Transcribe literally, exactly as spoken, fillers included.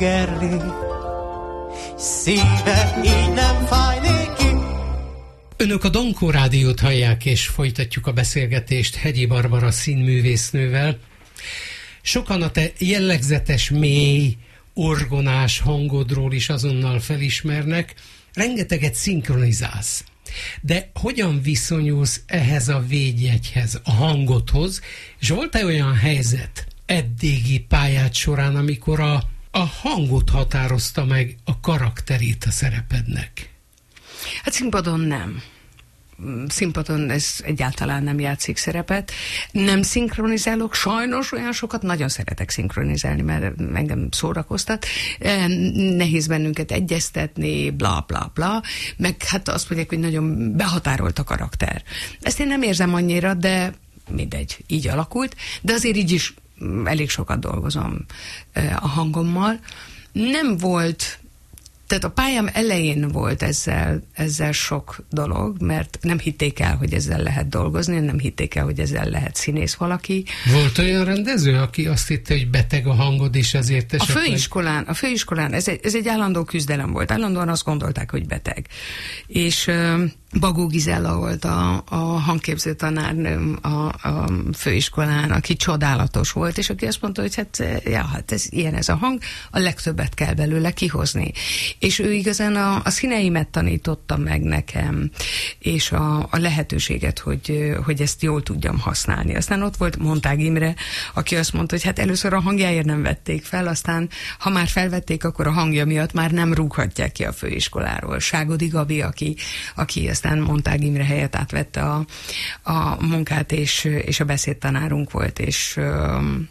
Gerli, szíve így nem fáj néki. Önök a Donkó Rádiót hallják, és folytatjuk a beszélgetést Hegyi Barbara színművésznővel. Sokan a te jellegzetes, mély, orgonás hangodról is azonnal felismernek. Rengeteget szinkronizálsz. De hogyan viszonyulsz ehhez a védjegyhez, a hangodhoz? És volt-e olyan helyzet eddigi pályád során, amikor a, a hangot határozta meg a karakterét a szerepednek? Hát színpadon nem. Színpadon ez egyáltalán nem játszik szerepet. Nem szinkronizálok, sajnos olyan sokat, nagyon szeretek szinkronizálni, mert engem szórakoztat. Nehéz bennünket egyeztetni, bla bla bla, meg hát azt mondják, hogy nagyon behatárolt a karakter. Ezt én nem érzem annyira, de mindegy, így alakult, de azért így is elég sokat dolgozom a hangommal. Nem volt... Tehát a pályám elején volt ezzel, ezzel sok dolog, mert nem hitték el, hogy ezzel lehet dolgozni, nem hitték el, hogy ezzel lehet színész valaki. Volt olyan rendező, aki azt hitte, hogy beteg a hangod, és ezért esetleg... A főiskolán, a főiskolán ez, egy, ez egy állandó küzdelem volt. Állandóan azt gondolták, hogy beteg. És uh, Bagó Gizella volt a, a hangképző tanárnőm a, a főiskolán, aki csodálatos volt, és aki azt mondta, hogy hát, ja, hát ez, ilyen ez a hang, a legtöbbet kell belőle kihozni. És ő igazán a, a színeimet tanította meg nekem, és a, a lehetőséget, hogy, hogy ezt jól tudjam használni. Aztán ott volt Montág Imre, aki azt mondta, hogy hát először a hangjáért nem vették fel, aztán ha már felvették, akkor a hangja miatt már nem rúghatják ki a főiskoláról. Ságodi Gabi, aki, aki aztán Montág Imre helyett átvette a, a munkát, és, és a beszédtanárunk volt, és